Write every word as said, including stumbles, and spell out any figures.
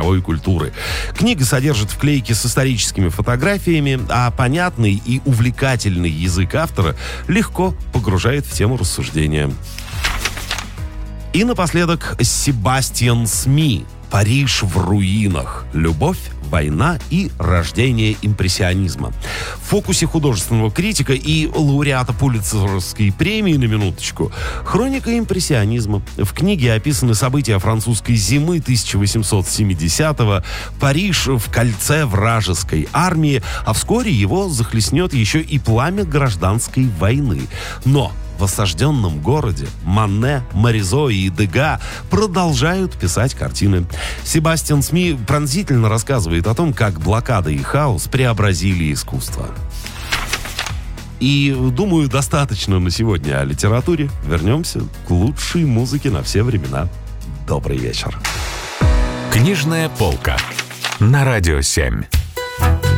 мировой культуры. Книга содержит вклейки с историческими фотографиями, а понятный и увлекательный язык автора легко погружает в тему рассуждения. И напоследок Себастьян Сми. «Париж в руинах. Любовь, война и рождение импрессионизма». В фокусе художественного критика и лауреата Пулитцеровской премии, на минуточку, хроника импрессионизма. В книге описаны события французской зимы тысяча восемьсот семидесятого, Париж в кольце вражеской армии, а вскоре его захлестнет еще и пламя гражданской войны. Но в осажденном городе Моне, Моризо и Дега продолжают писать картины. Себастьян Сми пронзительно рассказывает о том, как блокада и хаос преобразили искусство. И, думаю, достаточно на сегодня о литературе. Вернемся к лучшей музыке на все времена. Добрый вечер. Книжная полка на Радио семь.